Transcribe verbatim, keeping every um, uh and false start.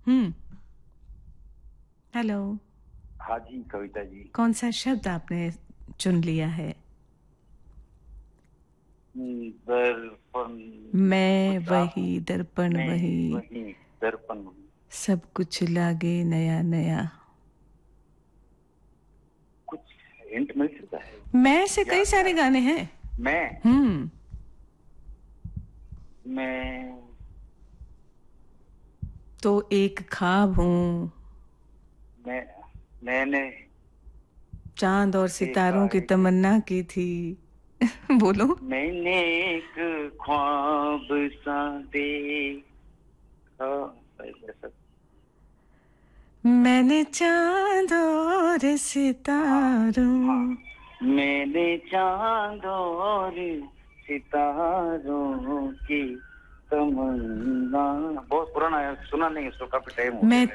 हम्म hello. हाँ जी कविता जी। कौन सा शब्द आपने चुन लिया है? दर्पण। मैं कुछ आप वही, दर्पण में वही, वही दर्पण वही। सब कुछ लागे नया नया। कुछ हिंट मिल सकता है? मैं से कई याद नहीं आ सारे रहा। गाने हैं। मैं हम्म मैं तो एक ख्वाब हूँ, मैं मैंने चांद और देखा सितारों की है कि तमन्ना की थी। बोलो। मैंने एक ख्वाब सा देखा। ऐसा। मैंने चांद और हाँ हाँ। सितारों। मैंने चांद और सितारों की तमन्ना। बहुत पुराना है, सुना नहीं, इसको काफी टाइम हो गया मैं मेरा।